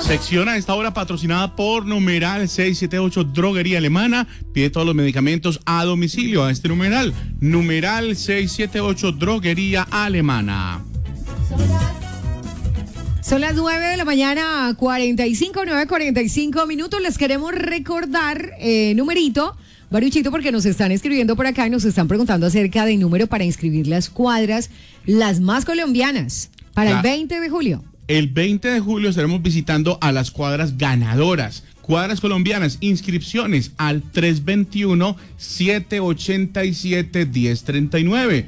Sección a esta hora patrocinada por numeral 678 Droguería Alemana. Pide todos los medicamentos a domicilio a este numeral 678 Droguería Alemana. Son las 9 de la mañana, 9:45 minutos. Les queremos recordar, numerito, Baruchito, porque nos están escribiendo por acá y nos están preguntando acerca del número para inscribir las cuadras, las más colombianas, para el 20 de julio. El 20 de julio estaremos visitando a las cuadras ganadoras. Cuadras colombianas, inscripciones al 321-787-1039.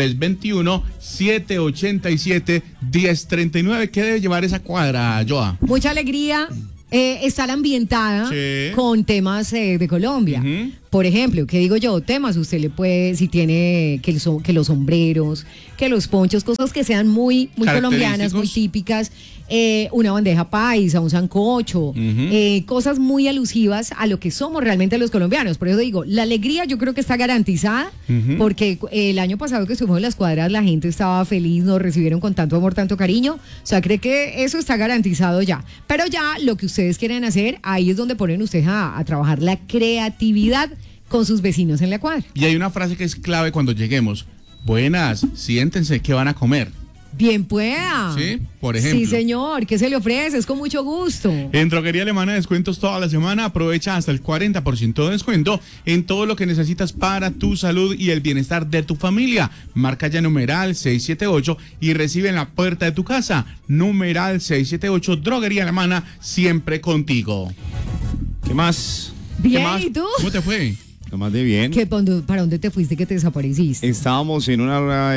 321-787-1039. ¿Qué debe llevar esa cuadra, Joa? Mucha alegría. Estar ambientada con temas de Colombia. Por ejemplo, ¿qué digo yo? Temas, usted le puede, si tiene que los sombreros, que los ponchos, cosas que sean muy colombianas, muy típicas, una bandeja paisa, un sancocho, cosas muy alusivas a lo que somos realmente los colombianos. Por eso digo, la alegría yo creo que está garantizada, porque el año pasado que estuvimos en las cuadras, la gente estaba feliz, nos recibieron con tanto amor, tanto cariño. O sea, cree que eso está garantizado ya. Pero ya lo que ustedes quieren hacer, ahí es donde ponen ustedes a trabajar la creatividad con sus vecinos en la cuadra. Y hay una frase que es clave cuando lleguemos. Buenas, siéntense, ¿qué van a comer? Bien pueda. Sí, por ejemplo. Sí, señor, ¿qué se le ofrece? Es con mucho gusto. En Droguería Alemana, descuentos toda la semana. Aprovecha hasta el 40% de descuento en todo lo que necesitas para tu salud y el bienestar de tu familia. Marca ya numeral 678 y recibe en la puerta de tu casa. Numeral 678, Droguería Alemana, siempre contigo. ¿Qué más? Bien, ¿Qué más? ¿y tú? ¿Cómo te fue? Lo más de bien. ¿Para dónde te fuiste que te desapareciste? Estábamos en una rueda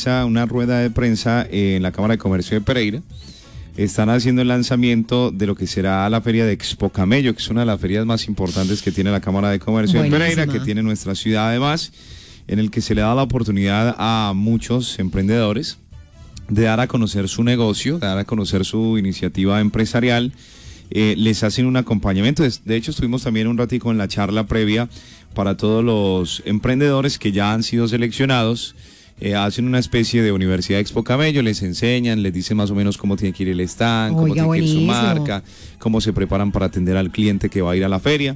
de prensa en la Cámara de Comercio de Pereira. Están haciendo el lanzamiento de lo que será la feria de Expo Camello, que es una de las ferias más importantes que tiene la Cámara de Comercio de Pereira, que tiene nuestra ciudad además, en el que se le da la oportunidad a muchos emprendedores de dar a conocer su negocio, de dar a conocer su iniciativa empresarial. Les hacen un acompañamiento. De hecho, estuvimos también un ratico en la charla previa para todos los emprendedores que ya han sido seleccionados. Hacen una especie de Universidad Expo Camello, les enseñan, les dicen más o menos cómo tiene que ir el stand, cómo tiene que ir su marca, cómo se preparan para atender al cliente que va a ir a la feria.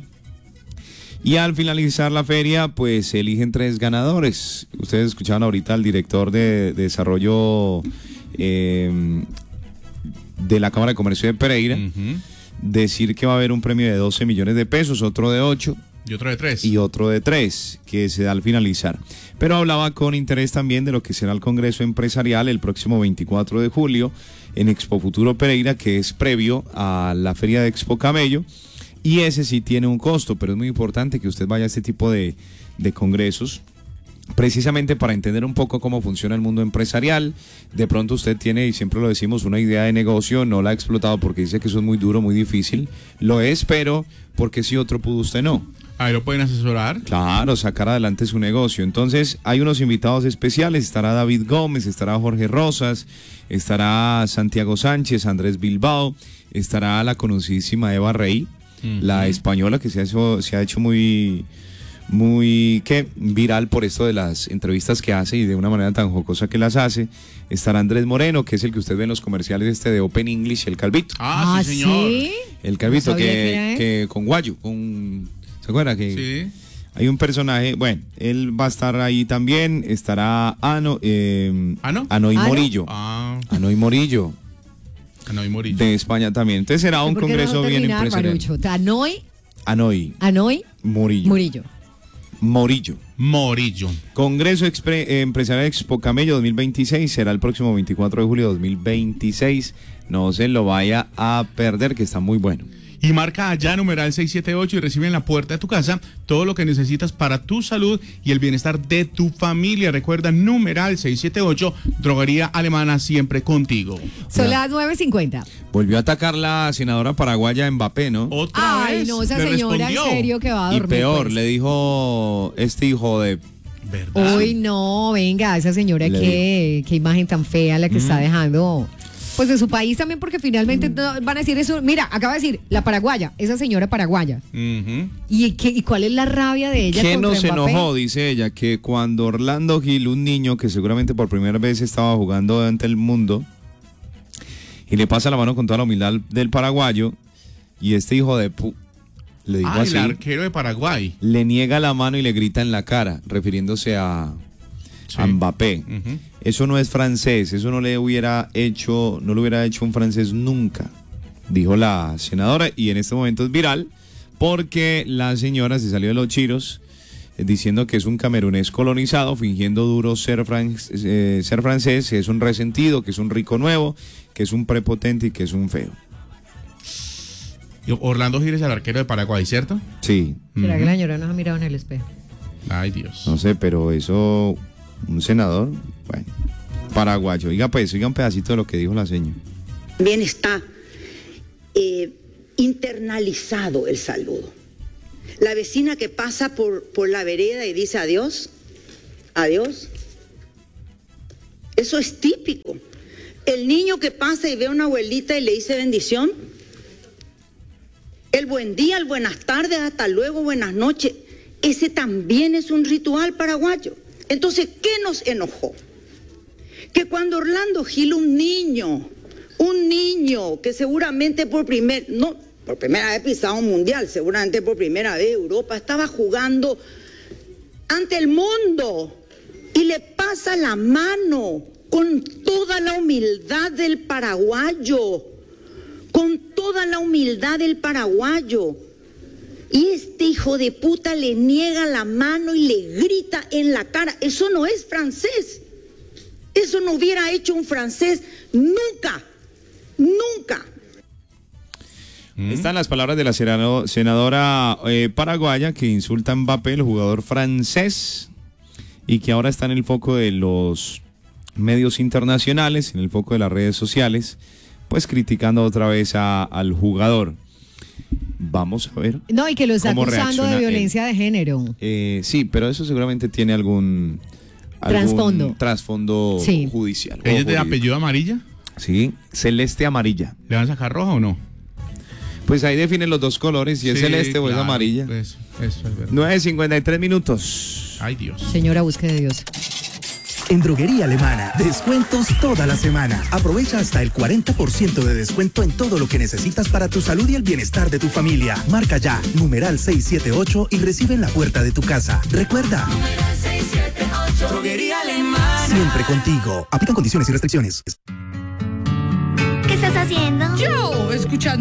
Y al finalizar la feria, pues se eligen 3 ganadores. Ustedes escuchaban ahorita al director de desarrollo de la Cámara de Comercio de Pereira decir que va a haber un premio de 12 millones de pesos, otro de 8. Y otro de 3. Y otro de 3, que se da al finalizar. Pero hablaba con interés también de lo que será el Congreso Empresarial el próximo 24 de julio en Expo Futuro Pereira, que es previo a la Feria de Expo Camello. Y ese sí tiene un costo, pero es muy importante que usted vaya a este tipo de congresos, precisamente para entender un poco cómo funciona el mundo empresarial. De pronto usted tiene, y siempre lo decimos, una idea de negocio, no la ha explotado porque dice que eso es muy duro, muy difícil. Lo es, pero porque si otro pudo, usted no. Ahí lo pueden asesorar. Claro, sacar adelante su negocio. Entonces, hay unos invitados especiales. Estará David Gómez, estará Jorge Rosas, estará Santiago Sánchez, Andrés Bilbao, estará la conocidísima Eva Rey, la española que se ha hecho muy viral por esto de las entrevistas que hace y de una manera tan jocosa que las hace. Estará Andrés Moreno, que es el que usted ve en los comerciales de Open English, el Calvito. Sí, señor. ¿Sí? El Calvito, No que con Guayo, ¿se acuerda? Sí. Hay un personaje, bueno, él va a estar ahí también. Estará Anoy Morillo. Anoy Morillo. Anoy Morillo. De España también. Entonces será un congreso bien empresarial. Anoy Morillo. Congreso Empresarial Expo Camello 2026 será el próximo 24 de julio de 2026. No se lo vaya a perder, que está muy bueno. Y marca allá numeral 678 y recibe en la puerta de tu casa todo lo que necesitas para tu salud y el bienestar de tu familia. Recuerda, numeral 678, Droguería Alemana, siempre contigo. Son las 9:50. Volvió a atacar la senadora paraguaya Mbappé, ¿no? Otra vez. Ay, no, esa le señora respondió. en serio que va a dormir. Y peor, pues. le dijo este hijo de... ¿Verdad? Uy, no, venga, esa señora, qué imagen tan fea la que está dejando. Pues de su país también, porque finalmente van a decir eso. Mira, acaba de decir la paraguaya, esa señora paraguaya. ¿Y cuál es la rabia de ella? ¿Qué no contra se Mbappé? enojó? Dice ella, que cuando Orlando Gil, un niño que seguramente por primera vez estaba jugando ante el mundo, y le pasa la mano con toda la humildad del paraguayo, y este hijo de le dijo así, el arquero de Paraguay le niega la mano y le grita en la cara, refiriéndose a Mbappé. Eso no es francés, eso no lo hubiera hecho un francés nunca, dijo la senadora, y en este momento es viral porque la señora se salió de los chiros diciendo que es un camerunés colonizado, fingiendo duro ser francés, que es un resentido, que es un rico nuevo, que es un prepotente y que es un feo. Orlando Gil es el arquero de Paraguay, ¿cierto? Sí. ¿Será que la señora nos ha mirado en el espejo? Ay, Dios. No sé, pero eso, un senador, bueno, paraguayo. Oiga un pedacito de lo que dijo la señora. También está internalizado el saludo. La vecina que pasa por la vereda y dice adiós, adiós. Eso es típico. El niño que pasa y ve a una abuelita y le dice bendición. El buen día, el buenas tardes, hasta luego, buenas noches. Ese también es un ritual paraguayo. Entonces, ¿qué nos enojó? Que cuando Orlando Gil, un niño que seguramente por primera vez pisado un mundial, seguramente por primera vez Europa, estaba jugando ante el mundo y le pasa la mano con toda la humildad del paraguayo, y este hijo de puta le niega la mano y le grita en la cara. Eso no es francés, eso no hubiera hecho un francés nunca. Están las palabras de la senadora paraguaya que insulta a Mbappé, el jugador francés, y que ahora está en el foco de los medios internacionales, en el foco de las redes sociales, pues criticando otra vez al jugador. Vamos a ver. No, y que lo está acusando de violencia de género. Sí, pero eso seguramente tiene algún trasfondo sí. judicial. ¿Ella es de apellido Amarilla? Sí, Celeste Amarilla. ¿Le van a sacar roja o no? Pues ahí definen los dos colores, si es celeste claro, o es amarilla. Eso es verdad. 9:53 minutos. Ay, Dios. Señora, busque de Dios. En Droguería Alemana, descuentos toda la semana. Aprovecha hasta el 40% de descuento en todo lo que necesitas para tu salud y el bienestar de tu familia. Marca ya, numeral 678 y recibe en la puerta de tu casa. Recuerda. Numeral 678. Droguería Alemana. Siempre contigo. Aplican condiciones y restricciones. ¿Qué estás haciendo? Yo, escuchando